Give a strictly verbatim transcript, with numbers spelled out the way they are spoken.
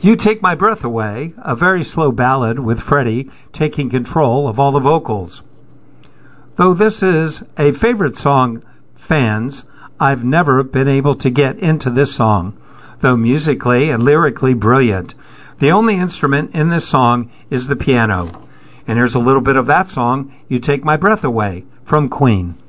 You Take My Breath Away, a very slow ballad with Freddie taking control of all the vocals. Though this is a favorite song, fans, I've never been able to get into this song, though musically and lyrically brilliant. The only instrument in this song is the piano. And here's a little bit of that song, You Take My Breath Away, from Queen.